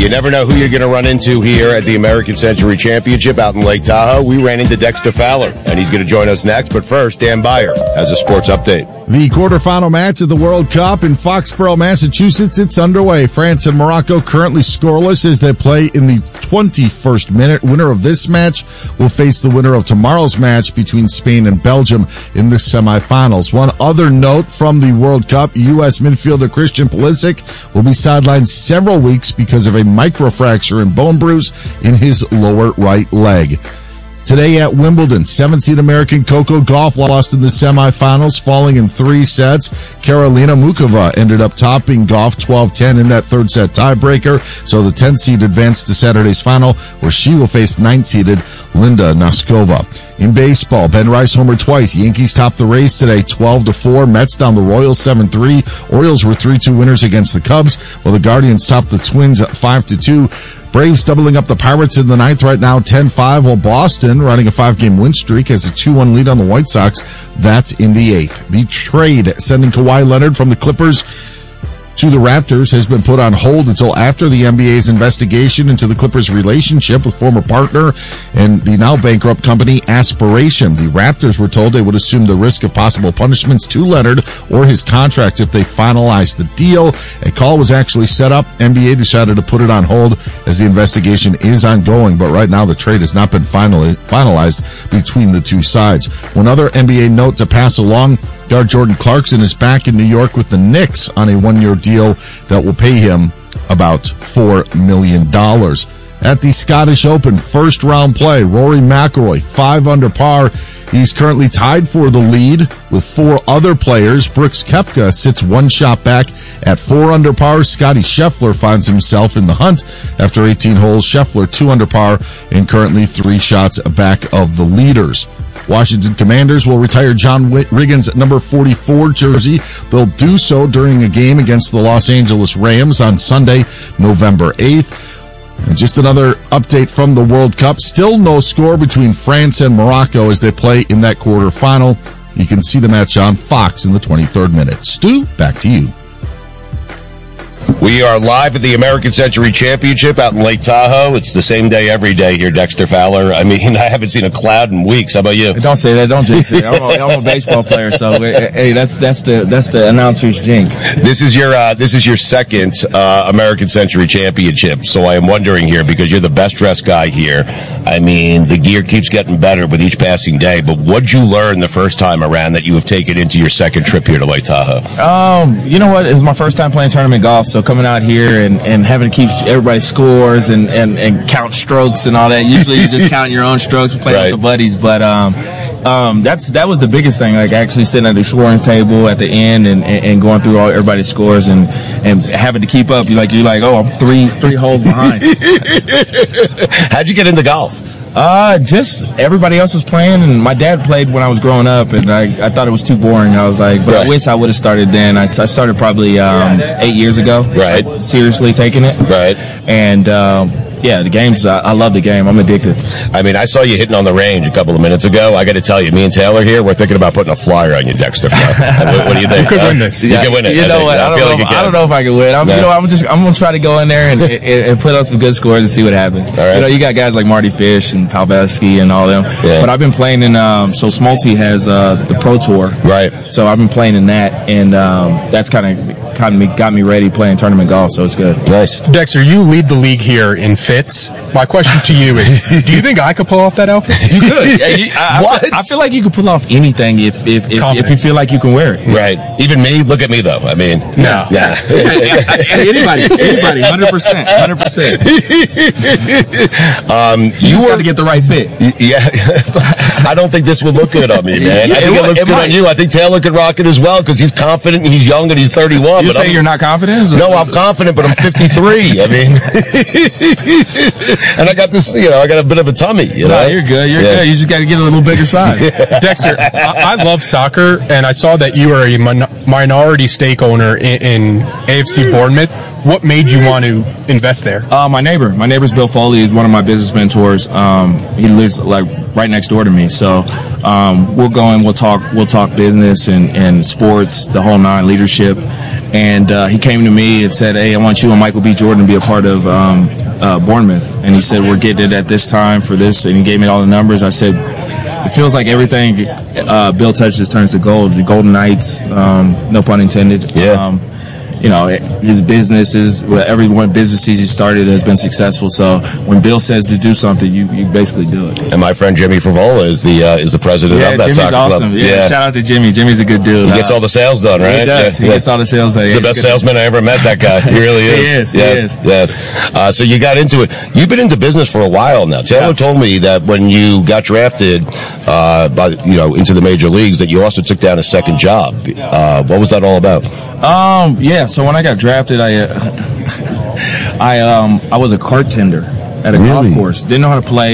You never know who you're going to run into here at the American Century Championship out in Lake Tahoe. We ran into Dexter Fowler, and he's going to join us next. But first, Dan Beyer has a sports update. The quarterfinal match of the World Cup in Foxborough, Massachusetts, it's underway. France and Morocco currently scoreless as they play in the 21st minute. Winner of this match will face the winner of tomorrow's match between Spain and Belgium in the semifinals. One other note from the World Cup, U.S. midfielder Christian Pulisic will be sidelined several weeks because of a microfracture and bone bruise in his lower right leg. Today at Wimbledon, 7th-seed American Coco Gauff lost in the semifinals, falling in 3 sets. Karolina Muchova ended up topping Gauff 12-10 in that third-set tiebreaker. So the 10th seed advanced to Saturday's final, where she will face 9th-seeded Linda Noskova. In baseball, Ben Rice homered twice. Yankees topped the race today 12-4. Mets down the Royals 7-3. Orioles were 3-2 winners against the Cubs, while the Guardians topped the Twins 5-2. Braves doubling up the Pirates in the 9th right now, 10-5, while Boston, running a 5-game win streak, has a 2-1 lead on the White Sox. That's in the 8th. The trade sending Kawhi Leonard from the Clippers to the Raptors has been put on hold until after the NBA's investigation into the Clippers' relationship with former partner and the now bankrupt company Aspiration. The Raptors were told they would assume the risk of possible punishments to Leonard or his contract if they finalized the deal. A call was actually set up. NBA decided to put it on hold as the investigation is ongoing, but right now the trade has not been finalized between the two sides. One other NBA note to pass along: guard Jordan Clarkson is back in New York with the Knicks on a 1-year deal that will pay him about $4 million. At the Scottish Open, first round play, Rory McIlroy, 5 under par. He's currently tied for the lead with 4 other players. Brooks Koepka sits 1 shot back at 4 under par. Scottie Scheffler finds himself in the hunt after 18 holes. Scheffler 2 under par and currently 3 shots back of the leaders. Washington Commanders will retire John Riggins' number 44 jersey. They'll do so during a game against the Los Angeles Rams on Sunday, November 8th. And just another update from the World Cup. Still no score between France and Morocco as they play in that quarterfinal. You can see the match on Fox in the 23rd minute. Stu, back to you. We are live at the American Century Championship out in Lake Tahoe. It's the same day every day here, Dexter Fowler. I mean, I haven't seen a cloud in weeks. How about you? Don't say that. Don't jinx it. I'm a baseball player, so hey, that's the announcer's jinx. This is your second American Century Championship. So I am wondering here, because you're the best dressed guy here. I mean, the gear keeps getting better with each passing day. But what'd you learn the first time around that you have taken into your second trip here to Lake Tahoe? You know what? It's my first time playing tournament golf, so coming out here and having to keep everybody's scores and count strokes and all that. Usually you just count your own strokes and play with the buddies, but that was the biggest thing, like actually sitting at the scoring table at the end and going through all everybody's scores and having to keep up. You're like, oh, I'm three holes behind. How'd you get into golf? Just everybody else was playing, and my dad played when I was growing up, and I thought it was too boring. I was like, but I wish I would have started then. I started probably 8 years ago. Right. Seriously taking it. Right. And yeah, the games, I love the game. I'm addicted. I mean, I saw you hitting on the range a couple of minutes ago. I got to tell you, me and Taylor here, we're thinking about putting a flyer on you, Dexter. What do you think? You could win this. You can win it. You know what? I don't know if I can win. I'm going to try to go in there and put up some good scores and see what happens. All right. You got guys like Marty Fish and Pavelski and all them. Yeah. But I've been playing in, so Smolty has the Pro Tour. Right. So I've been playing in that, and that's kind of got me ready playing tournament golf, so it's good. Nice. Dexter, you lead the league here in fits. My question to you is, do you think I could pull off that outfit? You could. I feel like you could pull off anything if you feel like you can wear it. Right. Even me? Look at me, though. I mean. No. Yeah. Anybody, 100%. You got to get the right fit. Yeah. I don't think this would look good on me, man. I think it looks good on you. I think Taylor could rock it as well because he's confident and he's young and he's 31. You say you're not confident? No, I'm confident, but I'm 53. I mean, and I got this, I got a bit of a tummy. No, you're good. You're good. You just got to get a little bigger size. Dexter, I love soccer, and I saw that you are a minority stake owner in AFC Bournemouth. What made you want to invest there? My neighbor's Bill Foley is one of my business mentors. He lives like right next door to me, so we'll go and we'll talk business and sports, the whole nine, leadership. And he came to me and said, "Hey, I want you and Michael B. Jordan to be a part of Bournemouth." And he said, "We're getting it at this time for this," and he gave me all the numbers. I said, "It feels like everything Bill touches turns to gold. The Golden Knights, no pun intended." Yeah. His businesses, every one business he started has been successful. So when Bill says to do something, you basically do it. And my friend Jimmy Favola is the president of that Jimmy's soccer awesome. club. Yeah, shout out to Jimmy. Jimmy's a good dude. He gets all the sales done, right? He does. Yeah. He gets all the sales done. He's the best salesman I ever met, that guy. He really is. He is. Yes. So you got into it. You've been into business for a while now. Taylor told me that when you got drafted into the major leagues, that you also took down a second job. What was that all about? So when I got drafted, I was a cart tender at a golf course. Didn't know how to play.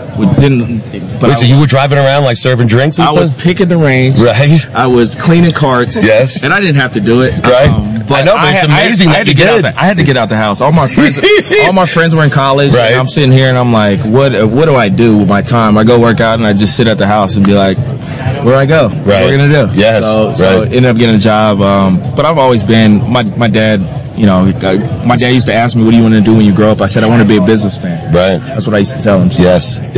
So you were driving around like serving drinks and stuff? I was picking the range. Right. I was cleaning carts. Yes. And I didn't have to do it. Right. But it's amazing that you did. I had to get out the house. All my friends were in college. Right. And I'm sitting here and I'm like, what do I do with my time? I go work out and I just sit at the house and be like, where do I go? Right. What are we going to do? Yes. So ended up getting a job. But I've always been, my dad, my dad used to ask me, what do you want to do when you grow up? I said, I want to be a businessman. Right. That's what I used to tell him. So.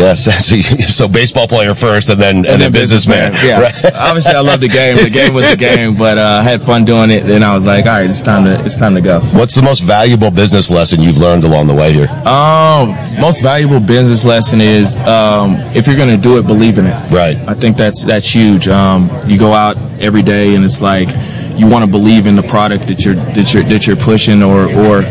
Yes. So baseball player first and then businessman. Yeah. Right. Obviously, I love the game. The game was the game, but I had fun doing it. Then I was like, all right, it's time to go. What's the most valuable business lesson you've learned along the way here? Most valuable business lesson is if you're going to do it, believe in it. Right. I think that's huge. You go out every day and it's like you want to believe in the product that you're pushing or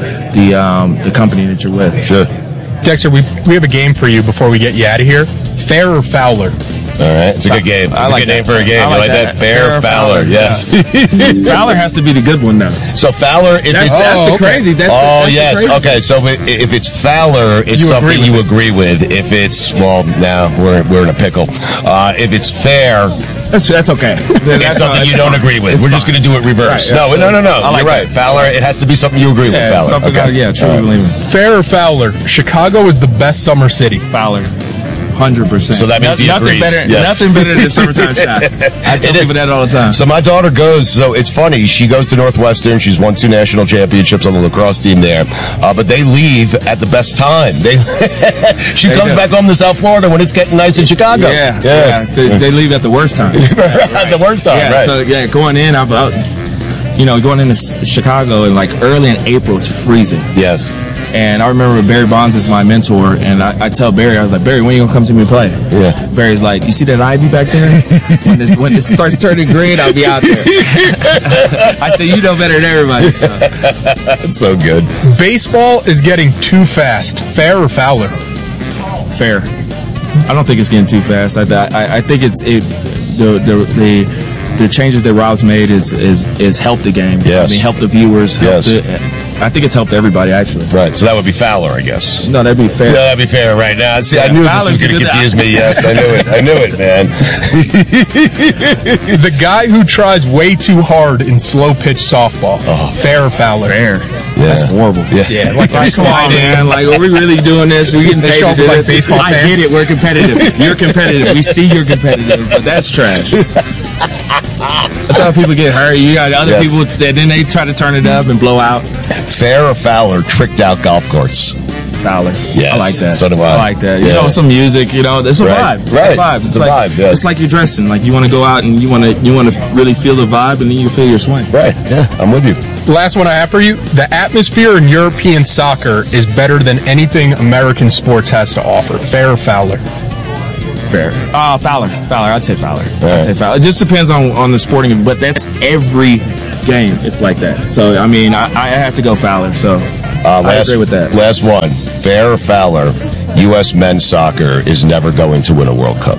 the company that you're with. Sure. Dexter, we have a game for you before we get you out of here. Fair or Fowler? All right, it's a good game. It's a good name for a game. You like that? Fair or Fowler? Yes. Fowler has to be the good one, though. So Fowler, that's the crazy. That's yes. The crazy. Okay, so if it's Fowler, it's something you agree with. If it's now we're in a pickle. If it's fair, that's okay. It's something you don't agree with. We're just going to do it reverse. Right, no. You're right. Fowler, it has to be something you agree with. Fowler. Something truly believe in. Fair or Fowler? Chicago is the best summer city. Fowler. 100%. So that means he agrees. Nothing better than summertime shot. I tell people that all the time. So my daughter goes, so it's funny, she goes to Northwestern, she's won 2 national championships on the lacrosse team there, but they leave at the best time. She comes back home to South Florida when it's getting nice in Chicago. Yeah. They leave at the worst time. At the worst time, right. So, going in, going into Chicago in like early in April, it's freezing. Yes. And I remember Barry Bonds is my mentor, and I tell Barry, I was like, Barry, when are you going to come see me play? Yeah. Barry's like, you see that ivy back there? when it starts turning green, I'll be out there. I said, you know better than everybody. So. That's so good. Baseball is getting too fast. Fair or Fowler? Fair. I don't think it's getting too fast. I think the changes that Rob's made is helped the game. Yes. I mean, helped the viewers. I think it's helped everybody, actually. Right. So that would be Fowler, I guess. No, that'd be fair. No, that'd be fair right now. See, I knew this was going to confuse me. Yes, I knew it, man. The guy who tries way too hard in slow pitch softball. Fair or Fowler? Fair. Yeah. That's horrible. Yeah. Like come on, man. Like, are we really doing this? We getting paid to do this? Baseball fans. I get it. We're competitive. You're competitive. We see you're competitive, but that's trash. That's how people get hurt. You got other people that then they try to turn it up and blow out. Fair or Fowler tricked out golf courts? Fowler. Yes. I like that. So do I. I like that. Yeah. Some music, it's a vibe. Right. It's a vibe. It's like you're dressing. Like you want to go out and you want to really feel the vibe, and then you feel your swing. Right. Yeah, I'm with you. Last one I have for you. The atmosphere in European soccer is better than anything American sports has to offer. Fair or Fowler? Fair. Fowler. I'd say Fowler. It just depends on the sporting, but that's every game. It's like that. So, I mean, I have to go Fowler. So, I agree with that. Last one. Fair or Fowler, U.S. men's soccer is never going to win a World Cup.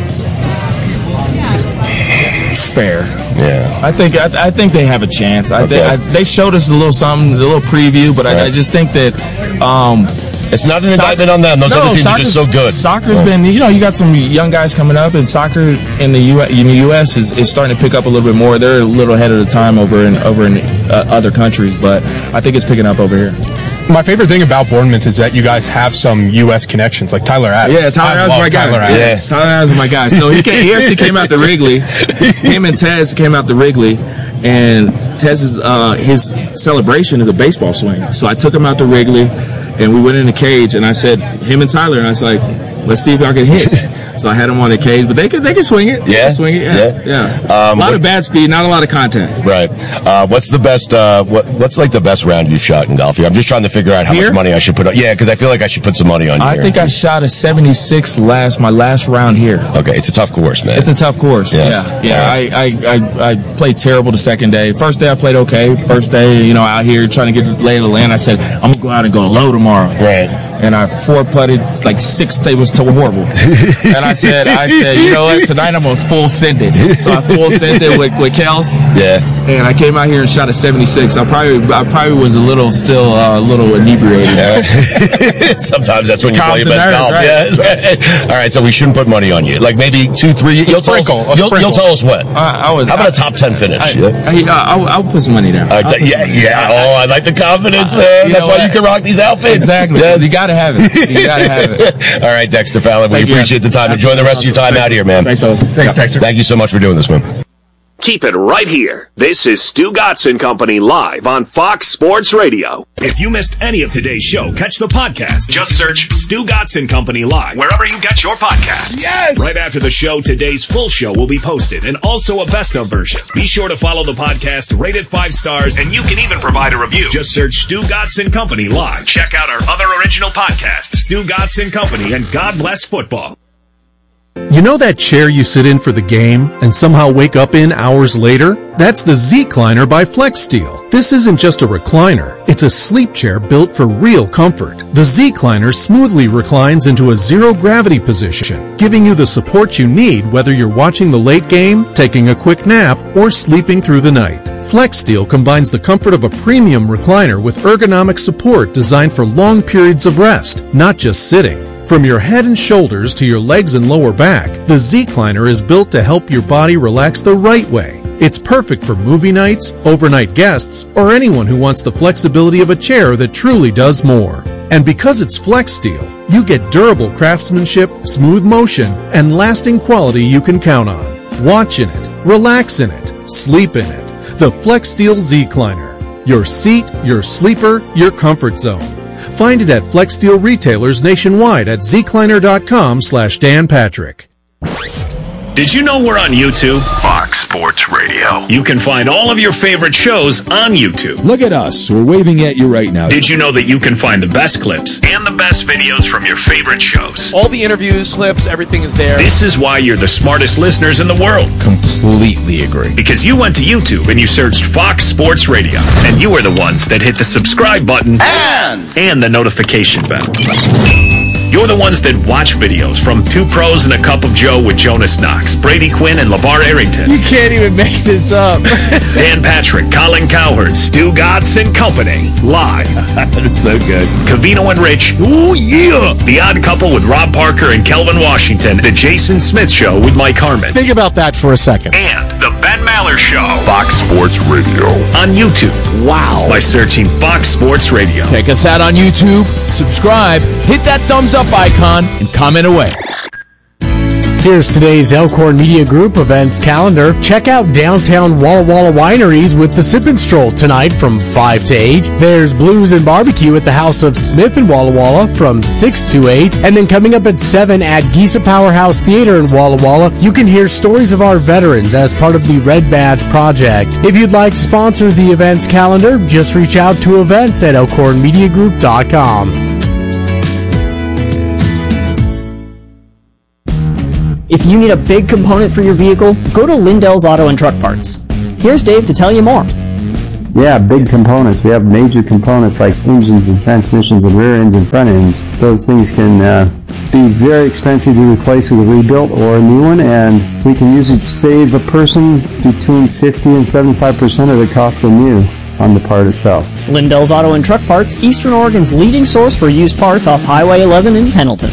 Fair. Yeah. I think they have a chance. They showed us a little something, a little preview, but I just think that It's not an indictment on them. Those other teams are just so good. Soccer's been, you got some young guys coming up, and soccer in the U.S. is starting to pick up a little bit more. They're a little ahead of the time over in other countries, but I think it's picking up over here. My favorite thing about Bournemouth is that you guys have some U.S. connections, like Tyler Adams. Yeah, Tyler Adams is my guy. Tyler Adams is my guy. So he actually came out to Wrigley. Him and Tez came out to Wrigley, and Tez's his celebration is a baseball swing. So I took him out to Wrigley, and we went in the cage, and I said, him and Tyler, and I was like, let's see if y'all can hit. So I had them on the cage, but they can swing it. Yeah, swing it. Yeah. A lot of bad speed, not a lot of contact. Right. What's the best? What's like the best round you've shot in golf here? I'm just trying to figure out how much money I should put on. Yeah, because I feel like I should put some money on you. I think I shot a 76 my last round here. Okay, it's a tough course, man. It's a tough course. Yes. Yeah. I played terrible the second day. First day I played okay. First day, out here trying to get the lay of the land. I said I'm gonna go out and go low tomorrow. Right. And I 4-putted like 6. It was horrible. And I said, you know what? Tonight I'm gonna full send it. So I full sent it with Kels. Yeah. And I came out here and shot a 76. I probably was a little inebriated. Yeah. Sometimes that's when you play your best golf. Right? Yeah. All right. So we shouldn't put money on you. Like maybe 2, 3. You'll tell us when. How about a top 10 finish? I'll put some money down. Yeah. Oh, I like the confidence, man. That's why you can rock these outfits. Exactly. Yes. You gotta have it. All right, Dexter Fowler. We appreciate the time. Enjoy the rest of your time out here, man. Thanks, Dexter. Thank you so much for doing this, man. Keep it right here. This is Stu Gotson Company live on Fox Sports Radio. If you missed any of today's show, catch the podcast. Just search Stu Gotson Company live wherever you get your podcasts. Yes! Right after the show, today's full show will be posted and also a best of version. Be sure to follow the podcast, rate it 5 stars, and you can even provide a review. Just search Stu Gotson Company live. Check out our other original podcasts, Stu Gotson Company and God Bless Football. You know that chair you sit in for the game and somehow wake up in hours later? That's the Z-Cliner by FlexSteel. This isn't just a recliner. It's a sleep chair built for real comfort. The Z-Cliner smoothly reclines into a zero-gravity position, giving you the support you need whether you're watching the late game, taking a quick nap, or sleeping through the night. FlexSteel combines the comfort of a premium recliner with ergonomic support designed for long periods of rest, not just sitting. From your head and shoulders to your legs and lower back, the Z-Cliner is built to help your body relax the right way. It's perfect for movie nights, overnight guests, or anyone who wants the flexibility of a chair that truly does more. And because it's FlexSteel, you get durable craftsmanship, smooth motion, and lasting quality you can count on. Watch in it, relax in it, sleep in it. The FlexSteel Z-Cliner. Your seat, your sleeper, your comfort zone. Find it at FlexSteel retailers nationwide at zcliner.com/Dan Patrick. Did you know we're on YouTube? Fox Sports Radio. You can find all of your favorite shows on YouTube. Look at us. We're waving at you right now. Did you know that you can find the best clips and the best videos from your favorite shows? All the interviews, clips, everything is there. This is why you're the smartest listeners in the world. Completely agree. Because you went to YouTube and you searched Fox Sports Radio. And you are the ones that hit the subscribe button and the notification bell. You're the ones that watch videos from Two Pros and a Cup of Joe with Jonas Knox, Brady Quinn, and LeVar Arrington. You can't even make this up. Dan Patrick, Colin Cowherd, Stu Gotson Company, live. That's so good. Covino and Rich, ooh yeah. The Odd Couple with Rob Parker and Kelvin Washington. The Jason Smith Show with Mike Harmon. Think about that for a second. And the Ben Maller Show. Fox Sports Radio. On YouTube. Wow. By searching Fox Sports Radio. Check us out on YouTube, subscribe, hit that thumbs up icon, and comment away. Here's today's Elkhorn Media Group events calendar. Check out downtown Walla Walla Wineries with the Sip and Stroll tonight from 5 to 8. There's Blues and Barbecue at the House of Smith in Walla Walla from 6 to 8. And then coming up at 7 at Giza Powerhouse Theater in Walla Walla, you can hear stories of our veterans as part of the Red Badge Project. If you'd like to sponsor the events calendar, just reach out to events at elkhornmediagroup.com. If you need a big component for your vehicle, go to Lindell's Auto and Truck Parts. Here's Dave to tell you more. Yeah, big components. We have major components like engines and transmissions and rear ends and front ends. Those things can be very expensive to replace with a rebuilt or a new one, and we can usually save a person between 50 and 75% of the cost of new. on the part itself. Lindell's Auto and Truck Parts, Eastern Oregon's leading source for used parts off Highway 11 in Pendleton.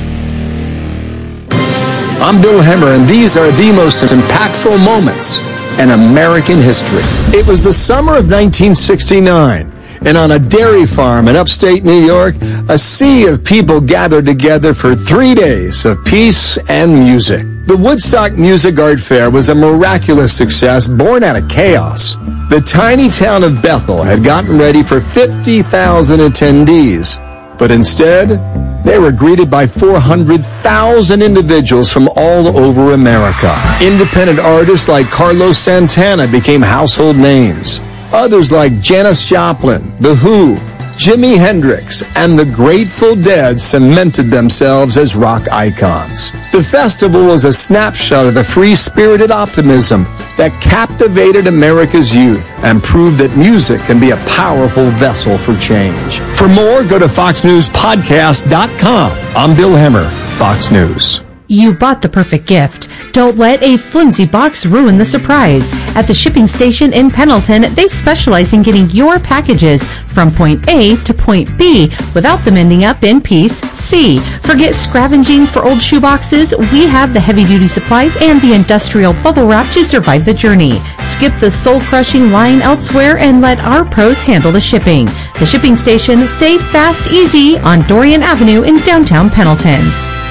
I'm Bill Hemmer, and these are the most impactful moments in American history. It was the summer of 1969, and on a dairy farm in upstate New York, a sea of people gathered together for 3 days of peace and music. The Woodstock Music Art Fair was a miraculous success born out of chaos. The tiny town of Bethel had gotten ready for 50,000 attendees, but instead, they were greeted by 400,000 individuals from all over America. Independent artists like Carlos Santana became household names. Others like Janis Joplin, The Who, Jimi Hendrix, and the Grateful Dead cemented themselves as rock icons. The festival was a snapshot of the free-spirited optimism that captivated America's youth and proved that music can be a powerful vessel for change. For more, go to FoxNewsPodcast.com. I'm Bill Hemmer, Fox News. You bought the perfect gift. Don't let a flimsy box ruin the surprise. At the shipping station in Pendleton, they specialize in getting your packages from point A to point B without them ending up in piece C. Forget scavenging for old shoeboxes. We have the heavy-duty supplies and the industrial bubble wrap to survive the journey. Skip the soul-crushing line elsewhere and let our pros handle the shipping. The shipping station, safe, fast, easy on Dorian Avenue in downtown Pendleton.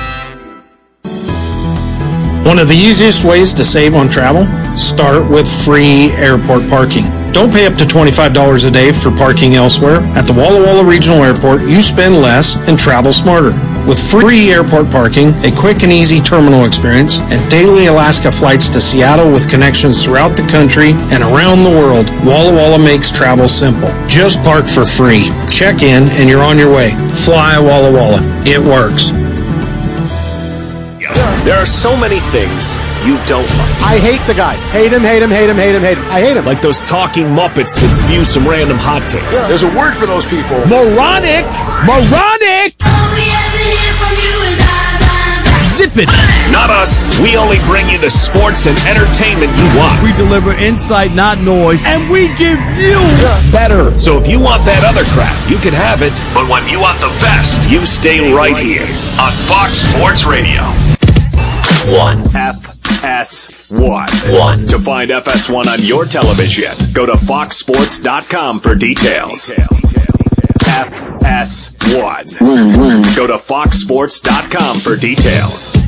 One of the easiest ways to save on travel, start with free airport parking. Don't pay up to $25 a day for parking elsewhere. At the Walla Walla Regional Airport, you spend less and travel smarter. With free airport parking, a quick and easy terminal experience, and daily Alaska flights to Seattle with connections throughout the country and around the world, Walla Walla makes travel simple. Just park for free. Check in and you're on your way. Fly Walla Walla. It works. There are so many things you don't like. I hate the guy. Hate him, hate him, hate him, hate him, hate him. I hate him. Like those talking Muppets that spew some random hot takes. Yeah. There's a word for those people. Moronic! Moronic! Zip it! Not us. We only bring you the sports and entertainment you want. We deliver insight, not noise, and we give you better. So if you want that other crap, you can have it. But when you want the best, you stay right here on Fox Sports Radio. 1 FS1. To find FS1 on your television, go to foxsports.com for details. FS1. Go to foxsports.com for details.